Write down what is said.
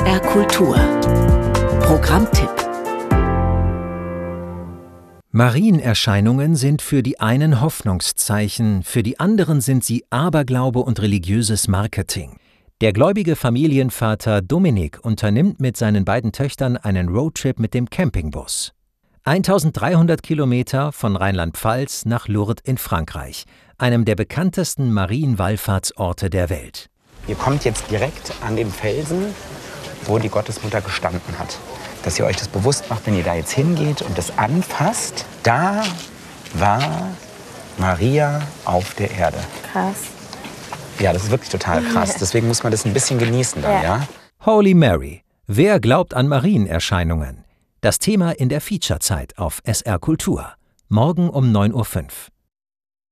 SR Kultur Programmtipp. Marienerscheinungen sind für die einen Hoffnungszeichen, für die anderen sind sie Aberglaube und religiöses Marketing. Der gläubige Familienvater Dominik unternimmt mit seinen beiden Töchtern einen Roadtrip mit dem Campingbus. 1300 Kilometer von Rheinland-Pfalz nach Lourdes in Frankreich, einem der bekanntesten Marienwallfahrtsorte der Welt. Ihr kommt jetzt direkt an den Felsen, wo die Gottesmutter gestanden hat. Dass ihr euch das bewusst macht, wenn ihr da jetzt hingeht und das anfasst. Da war Maria auf der Erde. Krass. Ja, das ist wirklich total krass. Deswegen muss man das ein bisschen genießen dann, ja? Holy Mary. Wer glaubt an Marienerscheinungen? Das Thema in der Featurezeit auf SR Kultur. Morgen um 9:05 Uhr.